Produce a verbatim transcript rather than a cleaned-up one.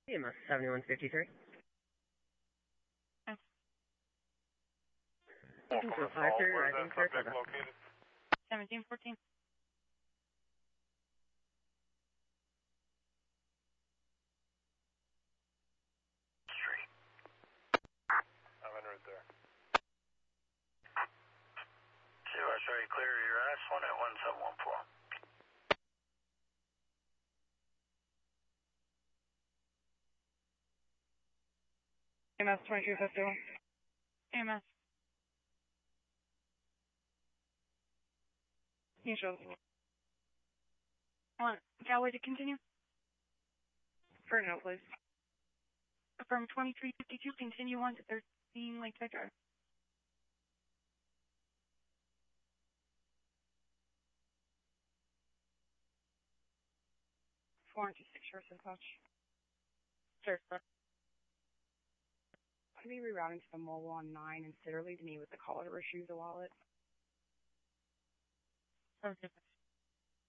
E M S seventy-one fifty-three. Okay. You can go five through, rising clear seven. seventeen fourteen. Street. I'm en route there. Zero, sorry, clear your ass, one at one seven one four. E M S twenty-two fifty-one. E M S. You show. Want Galway to continue? For no, please. From twenty-three fifty-two, continue on to thirteen Lakeside Drive. four two six short dispatch. Sure, sir. Could be rerouting to the mobile on nine and Sitterly to meet with the caller to retrieve the wallet. Okay.